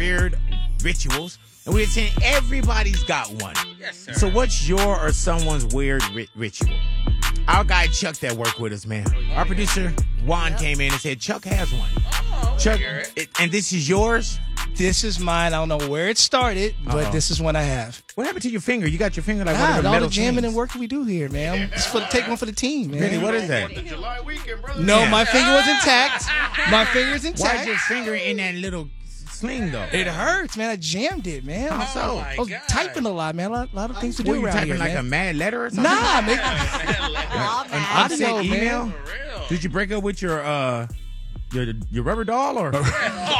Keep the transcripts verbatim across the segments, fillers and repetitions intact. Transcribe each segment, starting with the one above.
weird rituals. And we're saying everybody's got one. Yes, sir. So what's your or someone's weird ri- ritual? Our guy Chuck that worked with us, man. Our producer Juan came in and said Chuck has one. Oh, Chuck, hear it. it- and this is yours? This is mine. I don't know where it started, but Uh-oh. this is one I have. What happened to your finger? You got your finger like one God, of the all metal the jamming chains. and work we do here, man. It's for take one for the team, man. Really, what is that? The July weekend, brother. No, Yeah. my finger was intact. My finger's Why intact. is your finger in that little sling, though? It hurts, man. I jammed it, man. How so? Oh, my I was God. typing a lot, man. A lot, lot of things to Were do you around typing here, like man. a mad letter or something? Nah, man. All An mad. upset know, man. email? For real. Did you break up with your uh your your rubber doll or what's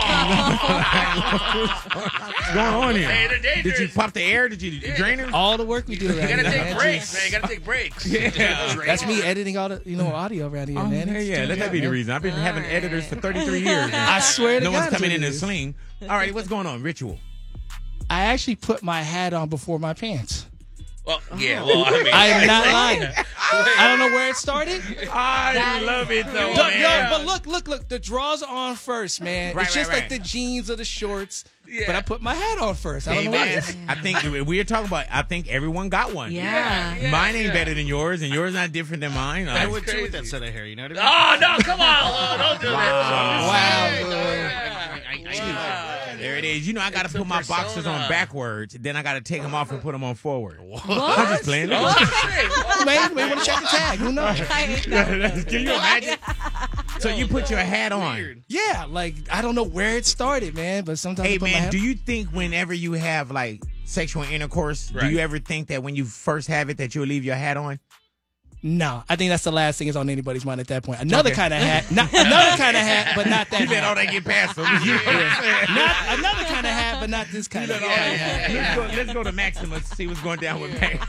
going on here? Hey, they're Did you dangerous. pop the air? Did you drain her? All the work we do You around gotta here, take man. breaks, man. You gotta take breaks. Yeah. That's me editing all the, you know, audio around here, Oh, man. yeah, yeah, let that be the reason. I've been having editors for thirty-three years. and I swear to no God. one's coming that's in what a it is. sling. All right, what's going on? Ritual. I actually put my hat on before my pants. Well, yeah, well, I mean. I am not lying. I don't know where it started. I love it though, Look, yo, but look, look, look. The drawers are on first, man. Right, it's just right, like right. the jeans or the shorts. Yeah. But I put my hat on first. I don't Hey know why. man, I think we're talking about. I think everyone got one. Yeah. Yeah, Mine ain't yeah. better than yours, and yours not different than mine. I Uh, would too with crazy. that set of hair, you know what I mean? Oh, no, come on. Oh, don't do that. Wow, bro. Wow. There it is. You know, I got to It's put a my boxers persona. on backwards. Then I got to take them off and put them on forward. What? I'm just playing. Oh, shit. Man, you may want to check the tag. Who knows? I hate that. Can you imagine? So you put your hat on. Weird. Yeah, like I don't know where it started, man. But sometimes I Hey put my man, hat do you think whenever you have like sexual intercourse, do Right. you ever think that when you first have it that you'll leave your hat on? No, I think that's the last thing is on anybody's mind at that point. Another Okay. kind of hat, not another kind of hat, but not that. You let hat. all that get past them. Not another kind of hat, but not this kind of hat. Let's go, let's go to Maximus, see what's going down with Max.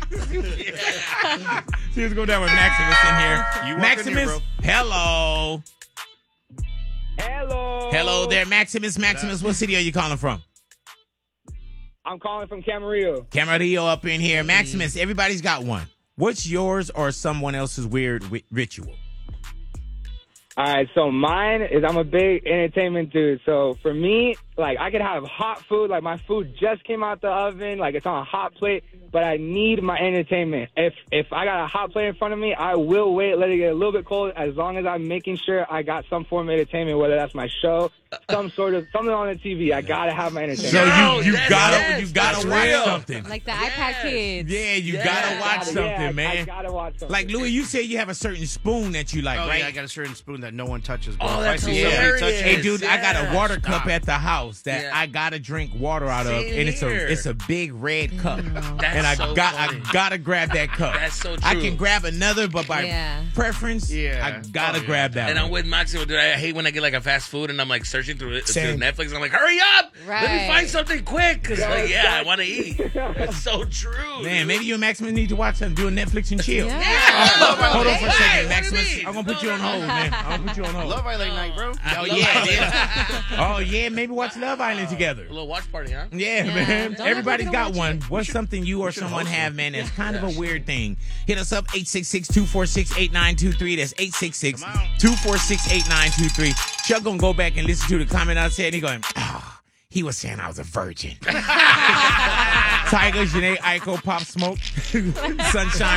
See what's going down with Maximus in here. You walk in Maximus, here, bro. hello. Hello. Hello there, Maximus. Maximus, what city are you calling from? I'm calling from Camarillo. Camarillo up in here. Maximus, everybody's got one. What's yours or someone else's weird ri- ritual? All right, so mine is I'm a big entertainment dude. So for me, like I could have hot food, like my food just came out the oven, like it's on a hot plate, but I need my entertainment. If if I got a hot plate in front of me, I will wait, let it get a little bit cold, as long as I'm making sure I got some form of entertainment, whether that's my show, some sort of something on the T V. I gotta have my entertainment. So No, you you that's- gotta yes, you gotta that's watch real. something. Like the Yes. iPad kids. Yeah, you Yeah. gotta watch Yeah, something, I, I man. gotta watch something. Like Louis, you said you have a certain spoon that you like, Oh, right? yeah, I got a certain spoon that no one touches, bro. Oh, If that's I see hilarious. somebody touch Hey, it, dude, I got a Yeah. water cup Stop. at the house that Yeah. I gotta drink water out of, Same and it's a here. it's a big red cup, That's and I so got funny. I gotta grab that cup. That's so I true. can grab another, but by Yeah. preference, Yeah. I gotta Oh, yeah. grab that. And one. I'm with Maximo, dude. I hate when I get like a fast food and I'm like searching through, it, through Same. Netflix. I'm like, hurry up! Let me Right. find something quick. Because, like, yeah, I want to eat. That's so true. Man, dude. maybe you and Maximus need to watch something, do a Netflix and chill. Yeah. Hold on for a Hey, second, what Maximus. do you mean? I'm gonna put you on hold, man. I'm gonna put you on hold. Love Island night, bro. Oh yeah, man. Oh yeah, maybe watch Love Island together. A little watch party, huh? Yeah, Yeah. man. Don't Everybody's let got people one. watch it. What's something you or someone have, man, that's kind of a weird thing? Hit us up, eight six six, two four six, eight nine two three. That's eight six six, two four six, eight nine two three. Chuck gonna go back and listen to the comment I said, and he going, ah, he was saying I was a virgin. Tiger, Janae, Aiko, Pop Smoke, Sunshine